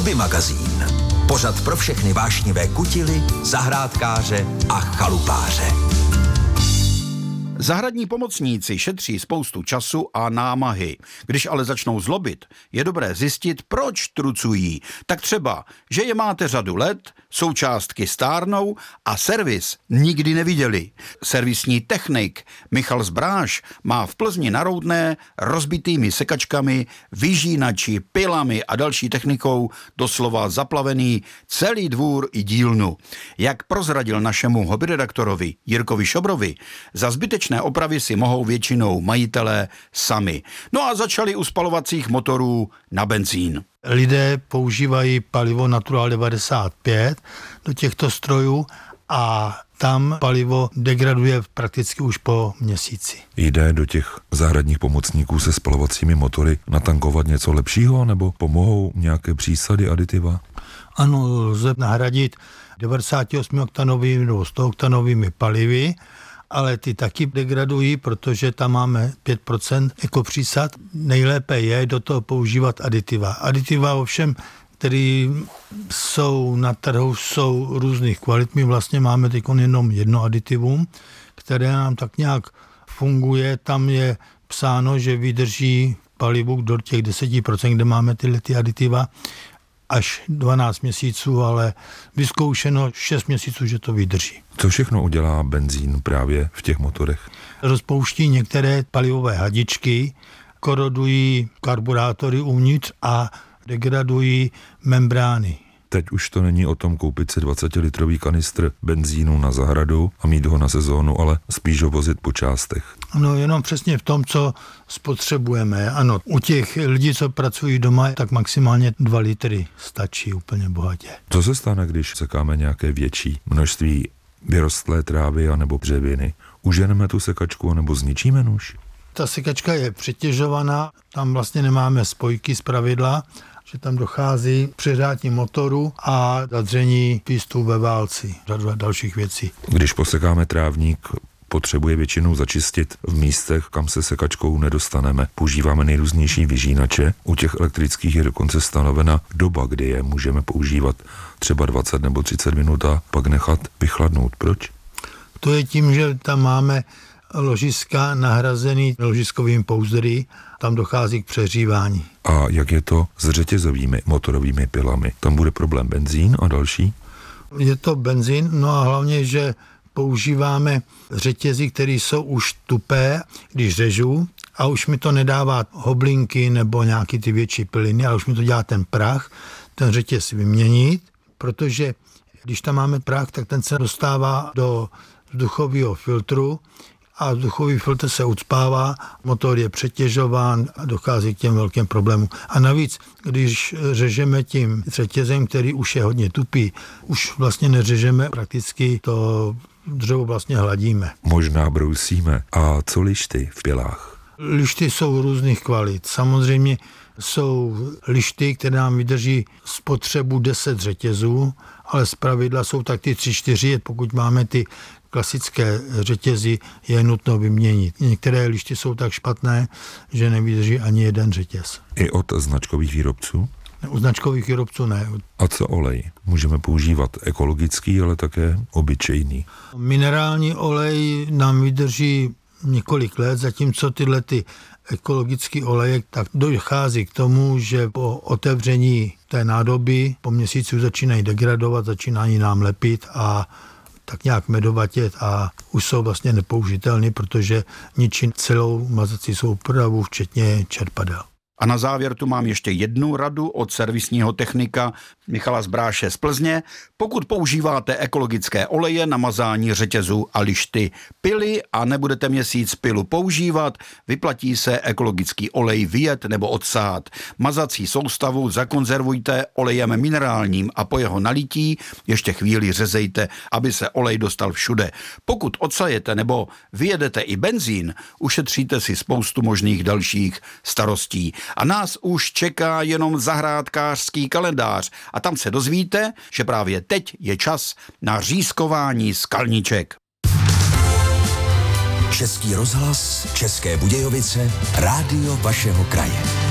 Hobby magazín. Pořad pro všechny vášnivé kutily, zahrádkáře a chalupáře. Zahradní pomocníci šetří spoustu času a námahy. Když ale začnou zlobit, je dobré zjistit, proč trucují. Tak třeba, že je máte řadu let, součástky stárnou a servis nikdy neviděli. Servisní technik Michal Zbráš má v Plzni na Roudné rozbitými sekačkami, vyžínači, pilami a další technikou doslova zaplavený celý dvůr i dílnu. Jak prozradil našemu hobbyredaktorovi Jirkovi Šobrovi, za zbytečné opravy si mohou většinou majitelé sami. No a začali u spalovacích motorů na benzín. Lidé používají palivo Natural 95 do těchto strojů a tam palivo degraduje prakticky už po měsíci. Jde do těch zahradních pomocníků se spalovacími motory natankovat něco lepšího, nebo pomohou nějaké přísady, aditiva? Ano, lze nahradit 98-oktanovými nebo 100-oktanovými palivy, ale ty taky degradují, protože tam máme 5% ekopřísad. Nejlépe je do toho používat aditiva. Aditiva ovšem, které jsou na trhu, jsou různých kvalit. My vlastně máme teď jenom jedno aditivum, které nám tak nějak funguje. Tam je psáno, že vydrží palivu do těch 10%, kde máme tyhle ty aditiva, až 12 měsíců, ale vyzkoušeno 6 měsíců, že to vydrží. Co všechno udělá benzín právě v těch motorech? Rozpouští některé palivové hadičky, korodují karburátory uvnitř a degradují membrány. Teď už to není o tom koupit si 20-litrový kanistr benzínu na zahradu a mít ho na sezónu, ale spíš ho vozit po částech. No jenom přesně v tom, co spotřebujeme. Ano, u těch lidí, co pracují doma, tak maximálně 2 litry stačí úplně bohatě. Co se stane, když sekáme nějaké větší množství vyrostlé trávy anebo dřeviny? Uženeme tu sekačku anebo zničíme nůž? Ta sekačka je přetěžovaná, tam vlastně nemáme spojky z pravidla, že tam dochází přeřátí motoru a zadření pístů ve válci, řadu dalších věcí. Když posekáme trávník, potřebuje většinou začistit v místech, kam se sekačkou nedostaneme. Používáme nejrůznější vyžínače. U těch elektrických je dokonce stanovena doba, kdy je můžeme používat, třeba 20 nebo 30 minut a pak nechat vychladnout. Proč? To je tím, že tam máme ložiska nahrazený ložiskovými pouzdry, tam dochází k přehřívání. A jak je to s řetězovými motorovými pilami? Tam bude problém benzín a další? Je to benzín, no a hlavně, že používáme řetězy, které jsou už tupé, když řežu, a už mi to nedává hoblinky nebo nějaký ty větší pyliny, ale už mi to dělá ten prach, ten řetěz vyměnit, protože když tam máme prach, tak ten se dostává do vzduchového filtru a vzduchový filtr se ucpává, motor je přetěžován a dochází k těm velkým problémům. A navíc, když řežeme tím řetězem, který už je hodně tupý, už vlastně neřežeme, prakticky to dřevo vlastně hladíme. Možná brousíme. A co lišty v pilách? Lišty jsou různých kvalit. Samozřejmě jsou lišty, které nám vydrží spotřebu 10 řetězů, ale zpravidla jsou tak ty 3-4, pokud máme ty klasické řetězy, je nutno vyměnit. Některé lišty jsou tak špatné, že nevydrží ani jeden řetěz. I od značkových výrobců? U značkových výrobců ne. A co olej? Můžeme používat ekologický, ale také obyčejný. Minerální olej nám vydrží několik let, zatímco tyhle ty ekologický oleje, tak dochází k tomu, že po otevření té nádoby po měsíci začínají degradovat, začínají nám lepit a tak nějak medovatět a už jsou vlastně nepoužitelný, protože ničí celou mazací soupravu, včetně čerpadel. A na závěr tu mám ještě jednu radu od servisního technika Michala Zbráše z Plzně. Pokud používáte ekologické oleje na mazání řetězu a lišty pily a nebudete měsíc pilu používat, vyplatí se ekologický olej vyjet nebo odsát. Mazací soustavu zakonzervujte olejem minerálním a po jeho nalití ještě chvíli řezejte, aby se olej dostal všude. Pokud odsajete nebo vyjedete i benzín, ušetříte si spoustu možných dalších starostí. A nás už čeká jenom zahrádkářský kalendář a tam se dozvíte, že právě teď je čas na řízkování skalníček. Český rozhlas, České Budějovice, rádio vašeho kraje.